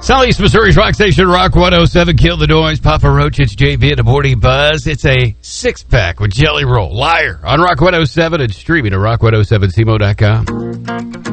Southeast Missouri's rock station, Rock 107. Kill the noise. Papa Roach, it's JB and the Morning Buzz. It's a six-pack with Jelly Roll. Liar on Rock 107 and streaming at rock107cmo.com.